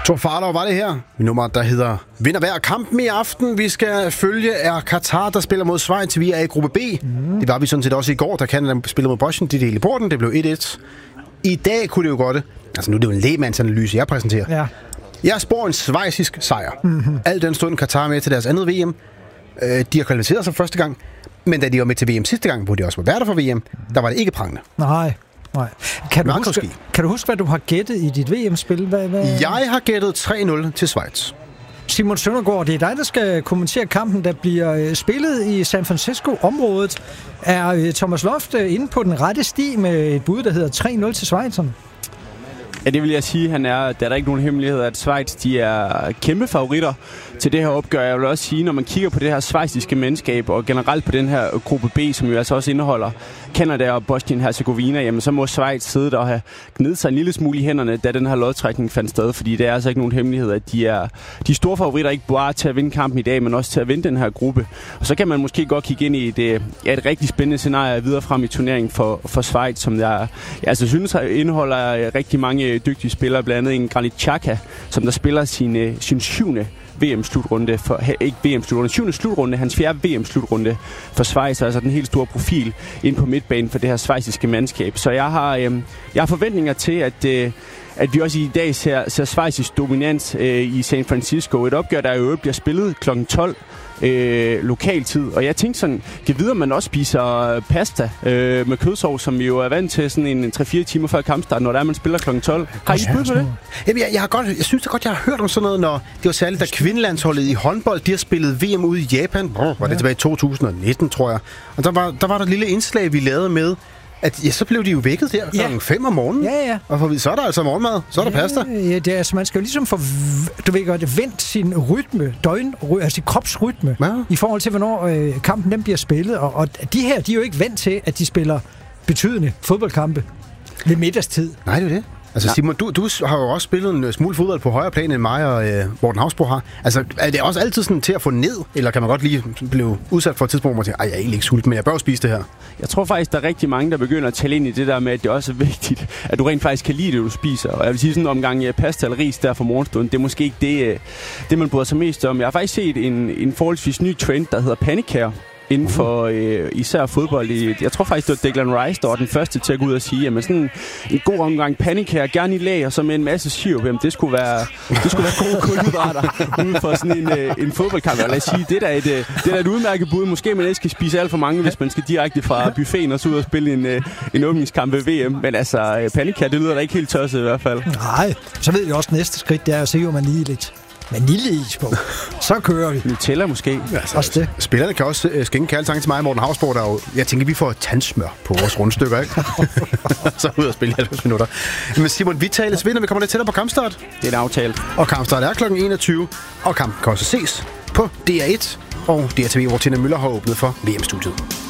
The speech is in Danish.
Thor Farlov var det her. Nummer, der hedder Vinder hver kampen i aften. Vi skal følge er Katar, der spiller mod Schweiz. Vi er i gruppe B. Det var vi sådan set også i går, da Canada spillede mod Bosnien. De delte i porten. Det blev 1-1. I dag kunne det jo godt. Altså nu er det jo en lægmandsanalyse, jeg præsenterer. Ja. Jeg spår en schweizisk sejr. Al den stund Katar med til deres andet VM. De har kvalificeret sig første gang. Men da de var med til VM sidste gang, hvor de også var værter for VM, der var det ikke prangende. Nej. Kan du huske, hvad du har gættet i dit VM-spil? Jeg har gættet 3-0 til Schweiz. Simon Søndergaard, det er dig, der skal kommentere kampen, der bliver spillet i San Francisco-området. Er Thomas Loft inde på den rette sti med et bud, der hedder 3-0 til Schweizerne? Ja, det vil jeg sige, han er. Der er der ikke nogen hemmelighed, at Schweiz, de er kæmpe favoritter til det her opgør. Jeg vil også sige, når man kigger på det her schweiziske mandskab, og generelt på den her gruppe B, som jo altså også indeholder Canada og Bosnien-Herzegovina, jamen så må Schweiz sidde der og have gnedet sig en lille smule i hænderne, da den her lodtrækning fandt sted, fordi det er altså ikke nogen hemmelighed, at de er de store favoritter, ikke bare til at vinde kampen i dag, men også til at vinde den her gruppe. Og så kan man måske godt kigge ind i et rigtig spændende scenarie videre frem i turneringen for Schweiz, som jeg altså synes indeholder rigtig mange dygtige spillere, blandt andet en Granit Xhaka, som der spiller sin 7. VM-slutrunde, ikke VM-slutrunde, 7. slutrunde, hans 4. VM-slutrunde for Schweiz, altså den helt store profil ind på midtbanen for det her schweiziske mandskab. Så jeg har forventninger til, at vi også i dag ser schweizisk dominans i San Francisco. Et opgør, der i øvrigt bliver spillet kl. 12 lokaltid. Og jeg tænkte sådan, kan videre, man også spiser pasta med kødsovs, som vi jo er vant til sådan en 3-4 timer før kampstart, når der er, man spiller kl. 12. Har I spillet på det? Jamen, jeg synes da godt, jeg har hørt om sådan noget, når det var særligt, da kvindelandsholdet i håndbold, de har spillet VM ude i Japan. Var det tilbage i 2019, tror jeg. Og der var der et lille indslag, vi lavede med, at så blev de jo vækket der klokken 5 om morgenen. Ja. Og så er der altså morgenmad, så er der pasta. Ja, det er, altså, man skal jo ligesom få, vendt sin rytme, altså sin kropsrytme, i forhold til, hvornår kampen den bliver spillet. Og de her, de er jo ikke vant til, at de spiller betydende fodboldkampe ved middagstid. Nej, det er det. Altså Simon, du har jo også spillet en smule fodbold på højere plan end mig og Morten Hausbro har. Altså, er det også altid sådan til at få ned, eller kan man godt lige blive udsat for et tidspunkt, hvor man tænker, jeg er egentlig ikke sulten, men jeg bør spise det her? Jeg tror faktisk, der er rigtig mange, der begynder at tale ind i det der med, at det også er vigtigt, at du rent faktisk kan lide det, du spiser. Og jeg vil sige sådan en omgang pasta eller ris der for morgenstunden, det er måske ikke det man bryder sig mest om. Jeg har faktisk set en forholdsvis ny trend, der hedder panikære. Inden for især fodbold. Jeg tror faktisk, det var Declan Rice, der var den første til at gå ud og sige, at sådan en god omgang panik her, gerne i lag, og så med en masse sirup, det skulle være gode kulhydrater ude for sådan en fodboldkamp. Og lad os sige, det er et udmærket bud. Måske man ikke skal spise alt for mange, hvis man skal direkte fra buffeten og så ud og spille en åbningskamp ved VM. Men altså, panik her, det lyder da ikke helt tosset i hvert fald. Nej, så ved vi også, næste skridt, det er at se, om man lige lidt vaniljeis på. Så kører vi. Nutella måske. Altså, også det. Spillerne kan også skænke kærlig tanke til mig, Morten Hausborg, der jo, jeg tænker, vi får tandsmør på vores rundstykker, ikke? Så ud og spille 90 minutter. Men Simon, vi tales ved, når vi kommer lidt tættere på kampstart. Det er en aftale. Og kampstart er kl. 21, og kampen kan også ses på DR1 og DRTV, hvor Tina Møller har åbnet for VM-studiet.